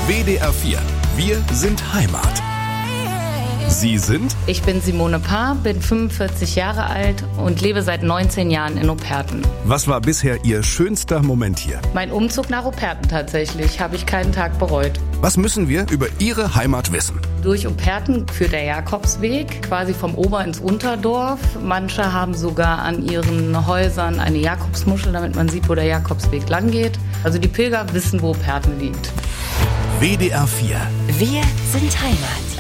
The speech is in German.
WDR 4. Wir sind Heimat. Sie sind? Ich bin Simone Paar, bin 45 Jahre alt und lebe seit 19 Jahren in Operten. Was war bisher Ihr schönster Moment hier? Mein Umzug nach Operten tatsächlich, habe ich keinen Tag bereut. Was müssen wir über Ihre Heimat wissen? Durch Operten führt der Jakobsweg, quasi vom Ober- ins Unterdorf. Manche haben sogar an ihren Häusern eine Jakobsmuschel, damit man sieht, wo der Jakobsweg lang geht. Also die Pilger wissen, wo Operten liegt. WDR 4. Wir sind Heimat.